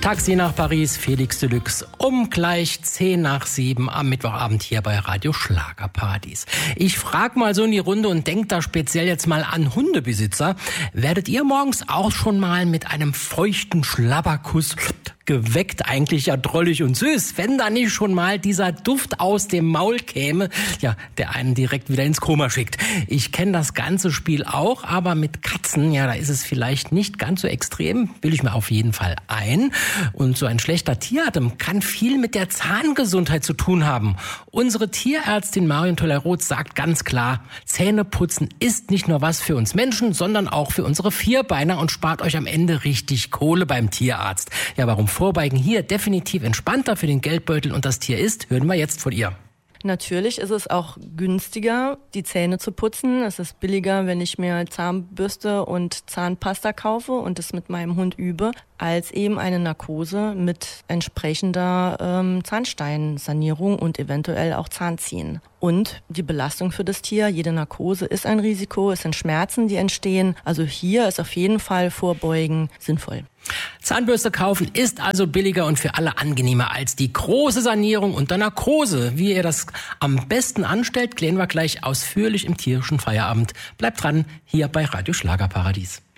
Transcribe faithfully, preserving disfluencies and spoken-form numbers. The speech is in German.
Taxi nach Paris, Felix Deluxe, um gleich zehn nach sieben am Mittwochabend hier bei Radio Schlagerparadies. Ich frage mal so in die Runde und denkt da speziell jetzt mal an Hundebesitzer. Werdet ihr morgens auch schon mal mit einem feuchten Schlabberkuss geweckt? Eigentlich ja drollig und süß, wenn da nicht schon mal dieser Duft aus dem Maul käme, ja, der einen direkt wieder ins Koma schickt. Ich kenne das ganze Spiel auch, aber mit Katzen, ja, da ist es vielleicht nicht ganz so extrem, will ich mir auf jeden Fall ein. Und so ein schlechter Tieratem kann viel mit der Zahngesundheit zu tun haben. Unsere Tierärztin Marion Teuler-Roth sagt ganz klar, Zähneputzen ist nicht nur was für uns Menschen, sondern auch für unsere Vierbeiner und spart euch am Ende richtig Kohle beim Tierarzt. Ja, warum Vorbeugen hier definitiv entspannter für den Geldbeutel und das Tier ist, hören wir jetzt von ihr. Natürlich ist es auch günstiger, die Zähne zu putzen. Es ist billiger, wenn ich mir Zahnbürste und Zahnpasta kaufe und es mit meinem Hund übe, als eben eine Narkose mit entsprechender ähm, Zahnsteinsanierung und eventuell auch Zahnziehen. Und die Belastung für das Tier, jede Narkose ist ein Risiko, es sind Schmerzen, die entstehen. Also hier ist auf jeden Fall Vorbeugen sinnvoll. Zahnbürste kaufen ist also billiger und für alle angenehmer als die große Sanierung unter Narkose. Wie ihr das am besten anstellt, klären wir gleich ausführlich im tierischen Feierabend. Bleibt dran, hier bei Radio Schlagerparadies.